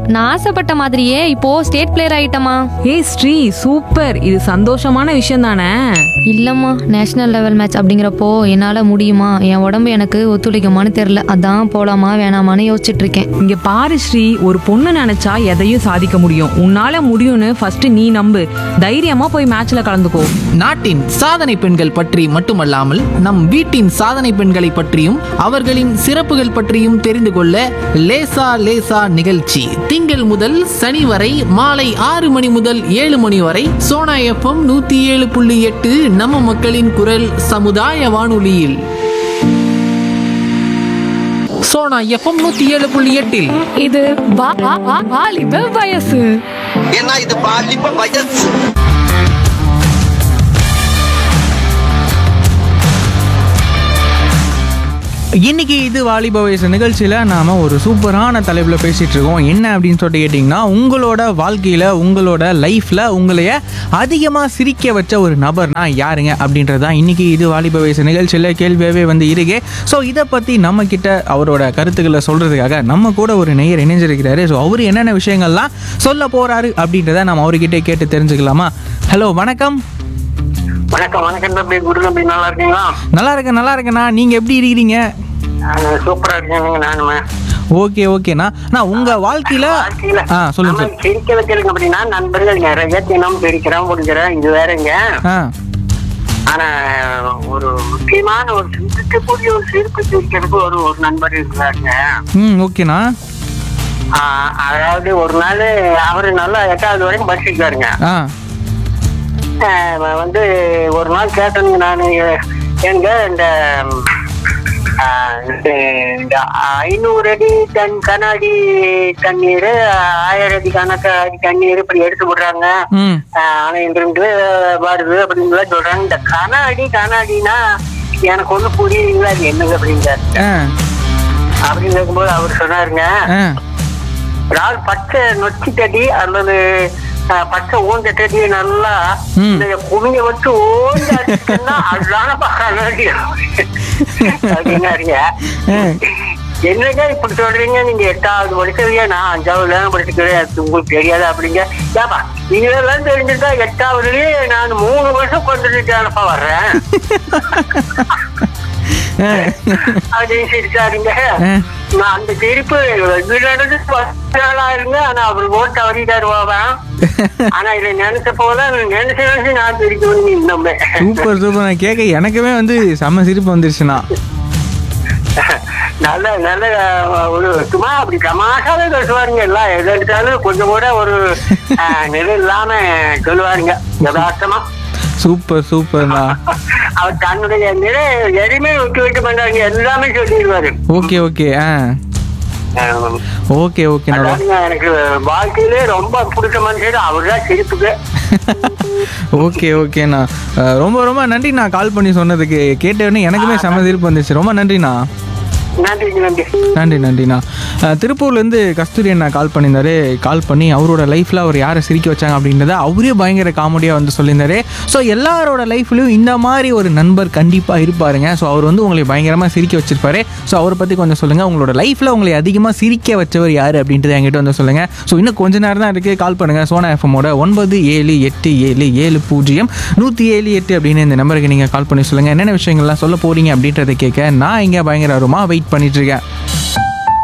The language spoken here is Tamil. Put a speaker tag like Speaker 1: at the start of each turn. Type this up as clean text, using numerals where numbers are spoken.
Speaker 1: நான் ஆசைப்பட்ட மாதிரியே இப்போ ஸ்டேட் பிளேயர் ஆயிட்டமா.
Speaker 2: ஏய் ஸ்ரீ, சூப்பர். இது சந்தோஷமான விஷயம் தானே?
Speaker 1: இல்லம்மா, நேஷனல் லெவல் மேட்ச் அப்படிங்கிறப்போ என்னால முடியுமா, என் உடம்பு எனக்கு ஒத்துழைக்குமான்னு தெரியல. அதான் போலாமா வேணாமான்னு யோசிச்சுட்டு இருக்கேன்.
Speaker 2: இங்க பாரு ஸ்ரீ, ஒரு பொண்ணு நினைச்சா எதையும் சாதிக்க முடியும். உன்னால முடியும்னு ஃபர்ஸ்ட் நீ நம்பு. தைரியமா போய் மேட்ச்ல கலந்துக்கோ.
Speaker 3: நாட்டின் சாதனை பெண்கள் பற்றி மட்டுமல்லாமல் நம் வீட்டின் சாதனை பெண்களை பற்றியும் அவர்களின் சிறப்புகள் பற்றியும் தெரிந்து கொள்ள லேசா லேசா நிகழ்ச்சி திங்கள் முதல் சனி வரை மாலை 6 மணி முதல் 7 மணி வரை சோனா FM 107.8 நம்ம மக்களின் குரல் சமுதாய வானொலியில். சோனா FM 107.8
Speaker 4: இது வாலிப வயசு.
Speaker 5: ஏன்னா இது பாலிப்ப வயசு.
Speaker 6: இன்னைக்கு இது வாலிப வயசு நிகழ்ச்சியில் நாம் ஒரு சூப்பரான தலைப்பில் பேசிகிட்டு இருக்கோம். என்ன அப்படின்னு சொல்லிட்டு கேட்டிங்கன்னா, உங்களோட வாழ்க்கையில் உங்களோட லைஃப்பில் உங்களைய அதிகமாக சிரிக்க வச்ச ஒரு நபர்னா யாருங்க அப்படின்றது தான் இன்றைக்கி இது வாலிப வயசு நிகழ்ச்சியில் கேள்வியாகவே வந்து இருக்கு. ஸோ இதை பற்றி நம்மக்கிட்ட அவரோட கருத்துக்களை சொல்கிறதுக்காக நம்ம கூட ஒரு நேயர் இணைஞ்சிருக்கிறாரு. ஸோ அவர் என்னென்ன விஷயங்கள்லாம் சொல்ல போகிறாரு அப்படின்றத நம்ம அவர்கிட்ட கேட்டு தெரிஞ்சுக்கலாமா? ஹலோ, வணக்கம்.
Speaker 7: வணக்கம். தம்பி குரு தம்பி, நல்லா இருக்கீங்களா?
Speaker 6: நல்லா இருக்கேண்ணா. நீங்கள் எப்படி இருக்கிறீங்க?
Speaker 7: சூப்பரா இருக்கீங்க. நானுமே
Speaker 6: ஓகேண்ணா. நான் உங்க வாழ்க்கையில சொல்லுங்க சார்.
Speaker 7: சிரிக்க வைக்கிறதுக்கு அப்படின்னா நண்பர்கள் நிறைய தினம் சிரிக்கிறோம் முடிக்கிறோம், இது வேறங்க. ஆனா ஒரு முக்கியமான ஒரு சிரிக்கக்கூடிய ஒரு சிரிப்பு சிரிக்கிறதுக்கு ஒரு நண்பர் இருக்கிறாங்க.
Speaker 6: ஓகேண்ணா.
Speaker 7: அதாவது ஒரு நாள் அவரு நல்லா 8வது வரைக்கும் படிச்சிருக்காருங்க. வந்து ஒரு நாள் கேட்டனுங்க நான், எங்க இந்த 500 அடி கண்ணாடி தண்ணீர் 1000 அடி கணக்கு தண்ணீர் இப்படி எடுத்து விடுறாங்க, ஆனா இன்று வருது அப்படின்னு சொல்றாங்க. இந்த கண்ணாடினா எனக்கு ஒண்ணு புரியுதுங்களா, அது என்னது அப்படிங்க அப்படின்னு கேட்கும்போது அவர் சொன்னாருங்க, அதாவது பச்சை நொச்சி தடி அல்லது பச்சை ஊஞ்ச தடியை நல்லா குமிய வச்சு ஓஞ்சா அதுதானப்பா கண்ணாடி அப்படின்னாருங்க. என்னங்க இப்படி சொல்றீங்க, நீங்க 8வது படிக்கிறீங்க, நான் 5வது படிச்சுக்கிறேன், உங்களுக்கு தெரியாது அப்படிங்க. ஏப்பா நீங்க எல்லாம் தெரிஞ்சுட்டா 8வதுலயே நான் 3 வருஷம் கொண்டுட்டானப்பா வர்றேன் அப்படின்னு சிரிச்சாருங்க. நான் அந்த சிரிப்பு நடந்து 10 நாளா இருங்க. ஆனா அவர் ஓட்டு தவறிட்டாரு போவேன். ஆனா இதை நினைச்ச போல நினைச்சு நான் சிரிக்கணும் இன்னுமே.
Speaker 6: சூப்பர். நான் கேட்க எனக்குமே வந்து செம்ம சிரிப்பு வந்துருச்சுண்ணா.
Speaker 7: நல்ல ஒரு சும்மா அப்படி தமாஷாவே பேசுவாருங்க. எல்லாம் எது எடுத்தாலும் கொஞ்சம் கூட ஒரு நிலை இல்லாம சொல்லுவாருங்க, யதார்த்தமா.
Speaker 6: சூப்பர்ண்ணா.
Speaker 7: அவர் தன்னுடைய நிலை எதுவுமே விட்டு பண்றாங்க, எல்லாமே சொல்லிடுவாரு. எனக்கு வாழ்க்கையிலே ரொம்ப பிடிச்ச மனுஷன் அவர்தான் சிரிப்புக்கு.
Speaker 6: ஓகேண்ணா. ரொம்ப நன்றிண்ணா கால் பண்ணி சொன்னதுக்கு. கேட்டவொடனே எனக்குமே செம சிரிப்பு வந்துச்சு. ரொம்ப நன்றிண்ணா. நன்றிண்ணா. திருப்பூர்லேருந்து கஸ்தூரி அண்ணா கால் பண்ணியிருந்தாரு. கால் பண்ணி அவரோட லைஃப்பில் அவர் யாரை சிரிக்க வச்சாங்க அப்படின்றத அவரே பயங்கர காமெடியாக வந்து சொல்லியிருந்தாரு. ஸோ எல்லாரோட லைஃப்லையும் இந்த மாதிரி ஒரு நண்பர் கண்டிப்பாக இருப்பாருங்க. ஸோ அவர் வந்து உங்களை பயங்கரமாக சிரிக்க வச்சிருப்பாரு. ஸோ அவரை பற்றி கொஞ்சம் சொல்லுங்கள். உங்களோட லைஃப்பில் உங்களை அதிகமாக சிரிக்க வச்சவர் யார் அப்படின்றத என்கிட்ட வந்து சொல்லுங்கள். ஸோ இன்னும் கொஞ்ச நேரம் தான் இருக்குது. கால் பண்ணுங்கள். சோனா எஃப்எம்மோட 9787700178 அப்படின்னு இந்த நம்பருக்கு நீங்கள் கால் பண்ணி சொல்லுங்கள். என்னென்ன விஷயங்கள்லாம் சொல்ல போகிறீங்க அப்படின்றத கேட்க நான் இங்கே பயங்கரமாக வெயிட் பண்ணிட்டு இருக்கேன்.